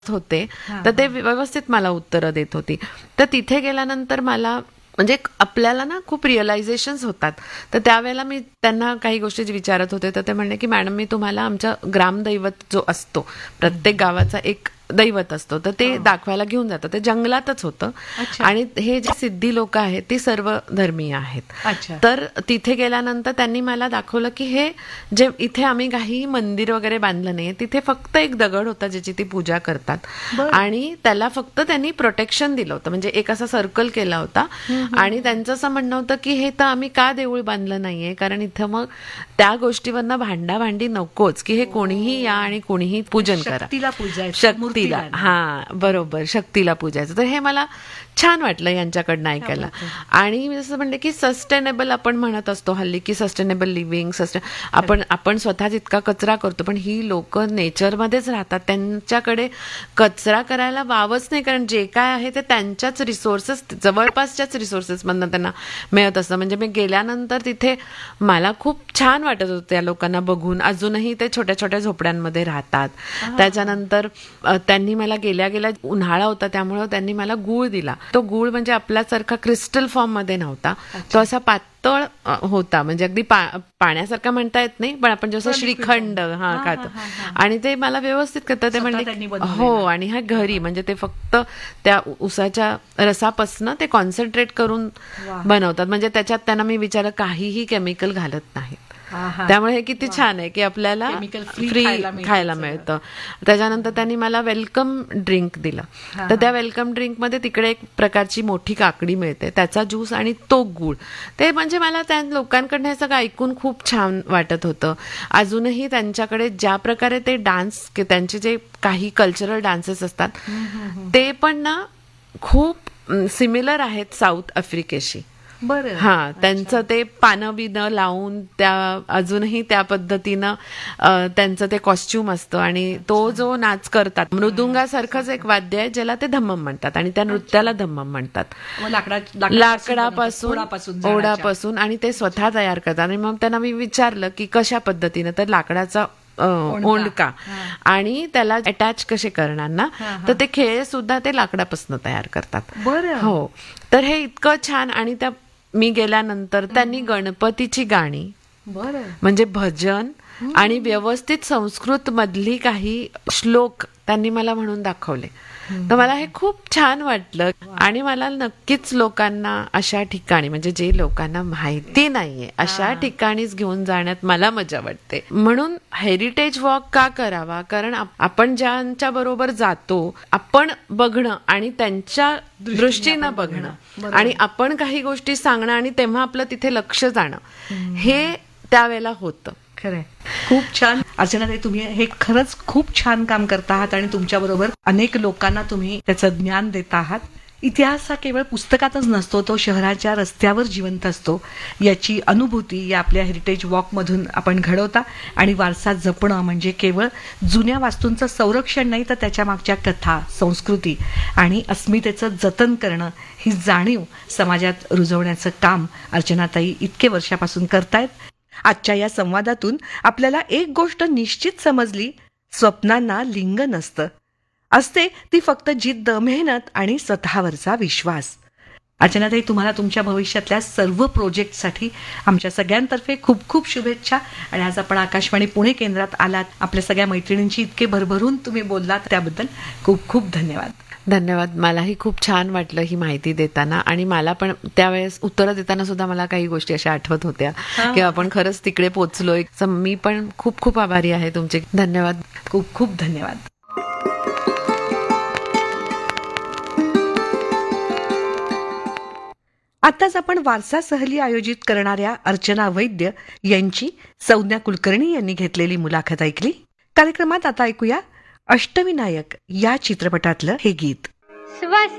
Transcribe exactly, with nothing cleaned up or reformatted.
होते तर ते व्यवस्थित मला उत्तरं देत होती. तर तिथे गेल्यानंतर मला म्हणजे आपल्याला ना खूप रिअलायझेशन्स होतात. तर त्यावेळेला मी त्यांना काही गोष्टी विचारत होते तर ते म्हणले की मॅडम मी तुम्हाला आमच्या ग्रामदैवत जो असतो, प्रत्येक गावाचा एक दैवत असतो, तर ते दाखवायला घेऊन जातं. ते जंगलातच होतं आणि हे जे सिद्धी लोक आहेत ती सर्व धर्मीय आहेत. तर तिथे गेल्यानंतर त्यांनी मला दाखवलं की हे जे इथे आम्ही काही मंदिर वगैरे बांधलं नाहीये, तिथे फक्त एक दगड होता ज्याची ती पूजा करतात आणि त्याला फक्त त्यांनी प्रोटेक्शन दिलं होतं, म्हणजे एक असा सर्कल केला होता. आणि त्यांचं असं म्हणणं होतं की हे तर आम्ही का देऊळ बांधलं नाहीये, कारण इथं मग त्या गोष्टीवरनं भांडाभांडी नकोच, की हे कोणीही या आणि कोणीही पूजन करा, शक्ती हा बरोबर शक्तीला पूजायचं. तर हे मला छान वाटलं यांच्याकडनं ऐकायला. आणि मी जसं म्हणते की सस्टेनेबल आपण म्हणत असतो हल्ली की सस्टेनेबल लिव्हिंग, सस्टेन आपण आपण स्वतःच इतका कचरा करतो, पण ही लोक नेचरमध्येच राहतात, त्यांच्याकडे कचरा करायला वावच नाही, कारण जे काय आहे ते त्यांच्याच रिसोर्सेस, जवळपासच्याच रिसोर्सेस मधनं त्यांना मिळत असतं. म्हणजे मी गेल्यानंतर तिथे मला खूप छान वाटत होतं त्या लोकांना बघून. अजूनही ते छोट्या छोट्या झोपड्यांमध्ये राहतात. त्याच्यानंतर त्यांनी मला गेल्या गेल्या उन्हाळा होता त्यामुळे त्यांनी मला गूळ दिला. तो गूळ म्हणजे आपल्यासारखा क्रिस्टल फॉर्म मध्ये नव्हता, तो असा पातळ होता, म्हणजे अगदी पाण्यासारखा म्हणता येत नाही, पण आपण जसं श्रीखंड हा खातो. आणि ते मला व्यवस्थित करतं. ते म्हणले हो, आणि हा घरी म्हणजे ते फक्त त्या उसाच्या रसापासून ते कॉन्सन्ट्रेट करून बनवतात, म्हणजे त्याच्यात त्यांना मी विचारलं काहीही केमिकल घालत नाहीत. त्यामुळे हे किती छान आहे की आपल्याला फ्री खायला मिळतं. त्याच्यानंतर त्यांनी मला वेलकम ड्रिंक दिलं. तर त्या वेलकम ड्रिंक मध्ये तिकडे एक प्रकारची मोठी काकडी मिळते, त्याचा ज्यूस आणि तो गूळ. ते म्हणजे मला त्या लोकांकडनं हे सगळं ऐकून खूप छान वाटत होतं. अजूनही त्यांच्याकडे ज्या प्रकारे ते डान्स, त्यांचे जे काही कल्चरल डान्सेस असतात ते पण ना खूप सिमिलर आहेत साऊथ आफ्रिकेशी. बरं. हा, त्यांचं ते पानं बिनं लावून त्या अजूनही त्या पद्धतीनं त्यांचं ते कॉस्ट्युम असतं आणि तो जो नाच करतात, मृदुंगासारखंच एक वाद्य आहे ज्याला ते धम्मम म्हणतात आणि त्या नृत्याला धम्मम म्हणतात. लाकडापासून, ओढापासून, आणि ते स्वतः तयार करतात. आणि मग त्यांना मी विचारलं की कशा पद्धतीनं, तर लाकडाचा ओंडका आणि त्याला अटॅच कसे करणार ना, तर ते खेळ सुद्धा ते लाकडापासून तयार करतात. हो, तर हे इतकं छान. आणि त्या मी गेल्यानंतर त्यांनी गणपतीची गाणी, म्हणजे भजन आणि व्यवस्थित संस्कृत मधली काही श्लोक त्यांनी मला म्हणून दाखवले. तर मला हे खूप छान वाटलं. आणि मला नक्कीच लोकांना अशा ठिकाणी, म्हणजे जे लोकांना माहिती नाहीये अशा ठिकाणीच घेऊन जाण्यात मला मजा वाटते. म्हणून हेरिटेज वॉक का करावा, कारण आपण ज्यांच्या बरोबर जातो आपण बघणं आणि त्यांच्या दृष्टीनं बघणं आणि आपण काही गोष्टी सांगणं आणि तेव्हा आपलं तिथे लक्ष जाणं हे त्यावेळेला होतं. खरंय. खूप छान अर्चनाताई, तुम्ही हे खरंच खूप छान काम करता आहात आणि तुमच्या बरोबर अनेक लोकांना तुम्ही त्याचं ज्ञान देता आहात. इतिहास हा केवळ पुस्तकातच नसतो, तो शहराच्या रस्त्यावर जिवंत असतो. याची अनुभूती या आपल्या हेरिटेज वॉक मधून आपण घडवता. आणि वारसा जपणं म्हणजे केवळ जुन्या वास्तूंचं संरक्षण नाही, तर त्याच्या मागच्या कथा, संस्कृती आणि अस्मितेचं जतन करणं ही जाणीव समाजात रुजवण्याचं काम अर्चनाताई इतके वर्षापासून करतायत. आजच्या या संवादातून आपल्याला एक गोष्ट निश्चित समजली, स्वप्नांना लिंग नसतं, असते ती फक्त जिद्द, मेहनत आणि स्वतःवरचा विश्वास. अर्चनाताई, तुम्हाला तुमच्या भविष्यातल्या सर्व प्रोजेक्टसाठी आमच्या सगळ्यांतर्फे खूप खूप शुभेच्छा. आणि आज आपण आकाशवाणी पुणे केंद्रात आलात, आपल्या सगळ्या मैत्रिणींची इतके भरभरून तुम्ही बोललात, त्याबद्दल खूप खूप धन्यवाद. धन्यवाद. मलाही खूप छान वाटलं ही माहिती देताना. आणि मला पण त्यावेळेस उत्तरं देताना सुद्धा मला काही गोष्टी अशा आठवत होत्या की आपण खरंच तिकडे पोहोचलोय. मी पण खूप खूप आभारी आहे तुमचे. धन्यवाद. खूप खूप धन्यवाद. आताच आपण वारसा सहली आयोजित करणाऱ्या अर्चना वैद्य यांची संज्ञा कुलकर्णी यांनी घेतलेली मुलाखत ऐकली. कार्यक्रमात आता ऐकूया अष्टविनायक या चित्रपटातलं हे गीत.